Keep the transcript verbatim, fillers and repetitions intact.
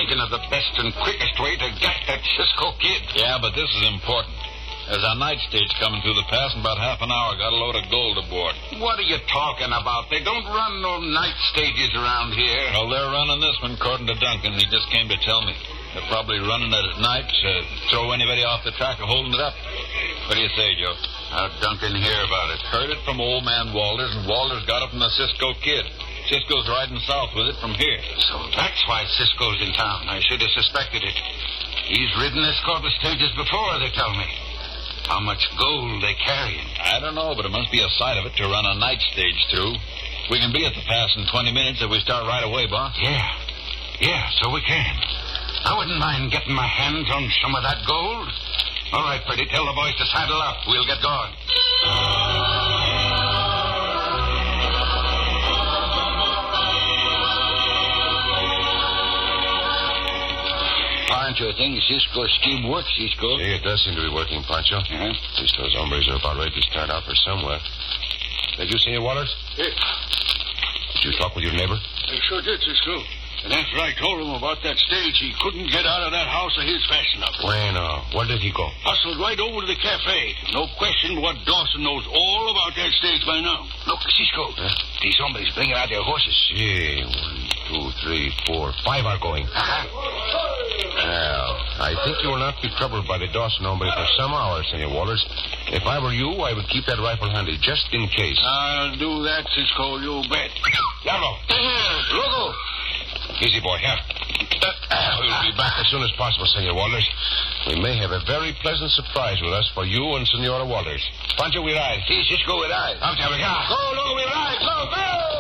thinking of the best and quickest way to get that Cisco kid. Yeah, but this is important. There's a night stage coming through the pass in about half an hour. Got a load of gold aboard. What are you talking about? They don't run no night stages around here. Well, they're running this one, according to Duncan. He just came to tell me. They're probably running it at night to throw anybody off the track or holding it up. What do you say, Joe? How'd Duncan hear about it? Heard it from old man Walters, and Walters got it from the Cisco kid. Cisco's riding south with it from here. So that's why Cisco's in town. I should have suspected it. He's ridden escort stages before, they tell me. How much gold they carrying? I don't know, but it must be a sight of it to run a night stage through. We can be at the pass in twenty minutes if we start right away, boss. Yeah. Yeah, so we can. I wouldn't mind getting my hands on some of that gold. All right, Freddie, tell the boys to saddle up. We'll get going. Pancho thinks Cisco's scheme works, Cisco. Yeah, it does seem to be working, Pancho. Uh-huh. At least those hombres are about ready to start out for somewhere. Did you see any Waters? Yeah. Did you talk with your neighbor? I sure did, Cisco. And after I told him about that stage, he couldn't get out of that house of his fast enough. Bueno. Where did he go? Hustled right over to the cafe. No question what Dawson knows all about that stage by now. Look, Cisco. Huh? These hombres bringing out their horses. Yeah, one, two, three, four, five are going. Uh-huh. Well, I think you will not be troubled by the Dawson hombre for some hours, Senor Walters. If I were you, I would keep that rifle handy, just in case. I'll do that, Cisco, you bet. Diablo! Loco! Easy, boy, here. Uh, we'll be back as soon as possible, Senor Walters. We may have a very pleasant surprise with us for you and Senora Walters. Pancho, we ride. Si, Cisco, we ride. Vamos, Diablo, ya. Go, Loco, we ride. Go, go!